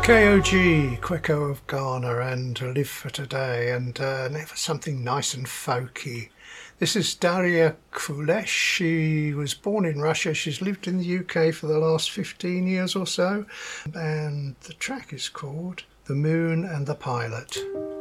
KOG, Quecco of Ghana, and Live for Today, and now for something nice and folky. This is Daria Kulesh. She was born in Russia. She's lived in the UK for the last 15 years or so, and the track is called The Moon and the Pilot.